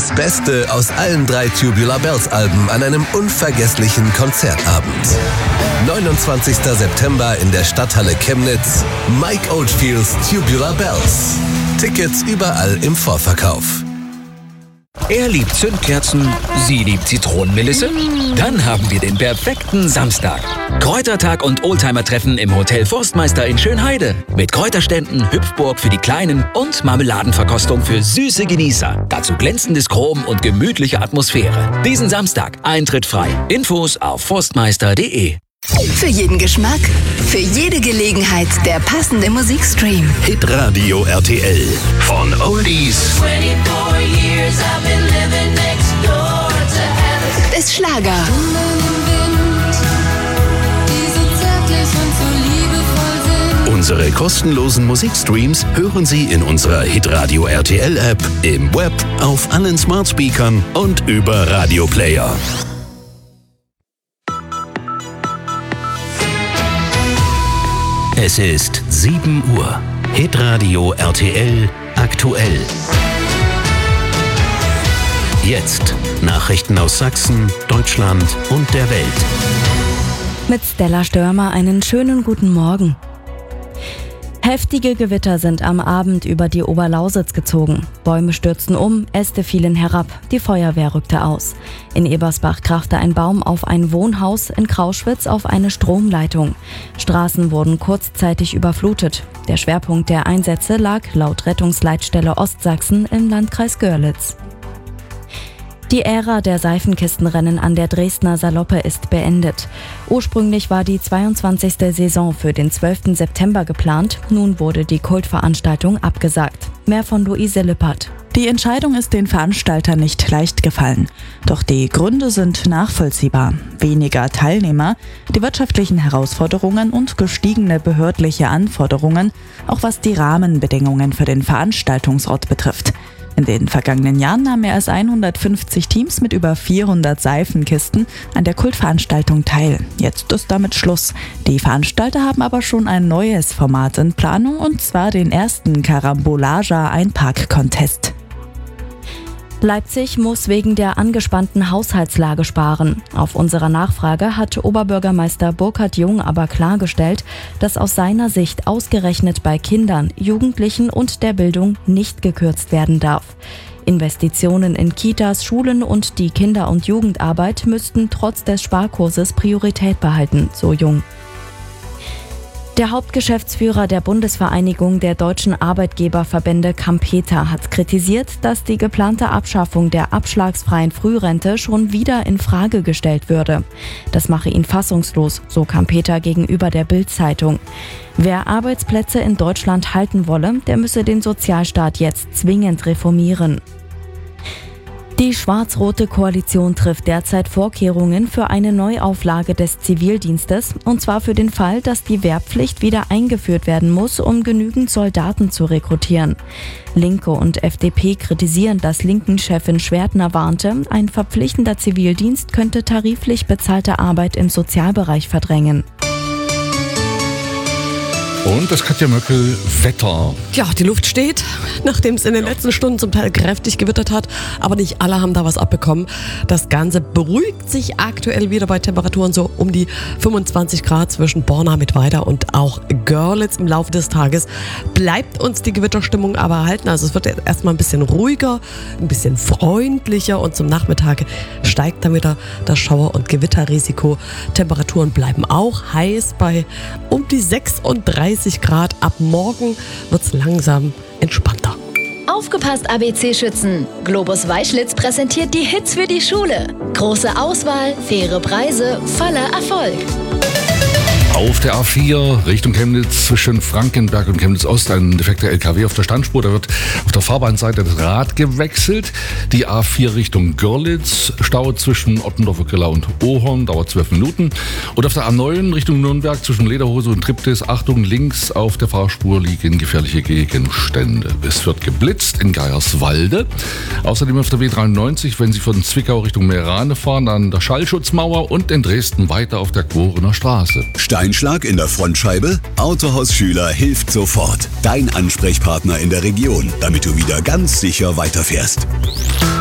Das Beste aus allen 3 Tubular Bells Alben an einem unvergesslichen Konzertabend. 29. September in der Stadthalle Chemnitz. Mike Oldfields Tubular Bells. Tickets überall im Vorverkauf. Er liebt Zündkerzen, sie liebt Zitronenmelisse? Dann haben wir den perfekten Samstag. Kräutertag und Oldtimer-Treffen im Hotel Forstmeister in Schönheide. Mit Kräuterständen, Hüpfburg für die Kleinen und Marmeladenverkostung für süße Genießer. Dazu glänzendes Chrom und gemütliche Atmosphäre. Diesen Samstag Eintritt frei. Infos auf forstmeister.de. Für jeden Geschmack, für jede Gelegenheit der passende Musikstream. Hitradio RTL. Von Oldies Bis Schlager. Unsere kostenlosen Musikstreams hören Sie in unserer Hitradio RTL App, im Web, auf allen Smartspeakern und über Radioplayer. Es ist 7 Uhr. Hitradio RTL aktuell. Jetzt Nachrichten aus Sachsen, Deutschland und der Welt. Mit Stella Störmer einen schönen guten Morgen. Heftige Gewitter sind am Abend über die Oberlausitz gezogen. Bäume stürzten um, Äste fielen herab, die Feuerwehr rückte aus. In Ebersbach krachte ein Baum auf ein Wohnhaus, in Krauschwitz auf eine Stromleitung. Straßen wurden kurzzeitig überflutet. Der Schwerpunkt der Einsätze lag laut Rettungsleitstelle Ostsachsen im Landkreis Görlitz. Die Ära der Seifenkistenrennen an der Dresdner Saloppe ist beendet. Ursprünglich war die 22. Saison für den 12. September geplant. Nun wurde die Kultveranstaltung abgesagt. Mehr von Luise Lippert. Die Entscheidung ist den Veranstaltern nicht leicht gefallen. Doch die Gründe sind nachvollziehbar. Weniger Teilnehmer, die wirtschaftlichen Herausforderungen und gestiegene behördliche Anforderungen, auch was die Rahmenbedingungen für den Veranstaltungsort betrifft. In den vergangenen Jahren nahmen mehr als 150 Teams mit über 400 Seifenkisten an der Kultveranstaltung teil. Jetzt ist damit Schluss. Die Veranstalter haben aber schon ein neues Format in Planung, und zwar den ersten Karambolager-Einpark-Contest. Leipzig muss wegen der angespannten Haushaltslage sparen. Auf unserer Nachfrage hat Oberbürgermeister Burkhard Jung aber klargestellt, dass aus seiner Sicht ausgerechnet bei Kindern, Jugendlichen und der Bildung nicht gekürzt werden darf. Investitionen in Kitas, Schulen und die Kinder- und Jugendarbeit müssten trotz des Sparkurses Priorität behalten, so Jung. Der Hauptgeschäftsführer der Bundesvereinigung der deutschen Arbeitgeberverbände Campeta hat kritisiert, dass die geplante Abschaffung der abschlagsfreien Frührente schon wieder in Frage gestellt würde. Das mache ihn fassungslos, so Campeta gegenüber der Bild-Zeitung. Wer Arbeitsplätze in Deutschland halten wolle, der müsse den Sozialstaat jetzt zwingend reformieren. Die schwarz-rote Koalition trifft derzeit Vorkehrungen für eine Neuauflage des Zivildienstes, und zwar für den Fall, dass die Wehrpflicht wieder eingeführt werden muss, um genügend Soldaten zu rekrutieren. Linke und FDP kritisieren, dass Linken-Chefin Schwertner warnte, ein verpflichtender Zivildienst könnte tariflich bezahlte Arbeit im Sozialbereich verdrängen. Und das Katja Möckel, Wetter. Ja, die Luft steht, nachdem es in den letzten Stunden zum Teil kräftig gewittert hat. Aber nicht alle haben da was abbekommen. Das Ganze beruhigt sich aktuell wieder bei Temperaturen so um die 25 Grad zwischen Borna-Mittweida und auch Görlitz. Im Laufe des Tages bleibt uns die Gewitterstimmung aber erhalten. Also es wird jetzt erstmal ein bisschen ruhiger, ein bisschen freundlicher, und zum Nachmittag steigt dann wieder das Schauer- und Gewitterrisiko. Temperaturen bleiben auch heiß bei um die 36 Grad. Ab morgen wird es langsam entspannter. Aufgepasst, ABC-Schützen! Globus Weischlitz präsentiert die Hits für die Schule. Große Auswahl, faire Preise, voller Erfolg. Auf der A4 Richtung Chemnitz zwischen Frankenberg und Chemnitz Ost ein defekter LKW auf der Standspur. Da wird auf der Fahrbahnseite das Rad gewechselt. Die A4 Richtung Görlitz, Stau zwischen Ottendorfer-Griller und Ohorn, dauert 12 Minuten. Und auf der A9 Richtung Nürnberg zwischen Lederhose und Triptis, Achtung, links auf der Fahrspur liegen gefährliche Gegenstände. Es wird geblitzt in Geierswalde. Außerdem auf der B93, wenn Sie von Zwickau Richtung Meerane fahren, an der Schallschutzmauer, und in Dresden weiter auf der Quorener Straße. Steinschlag in der Frontscheibe? Autohaus Schüler hilft sofort. Dein Ansprechpartner in der Region, damit du wieder ganz sicher weiterfährst.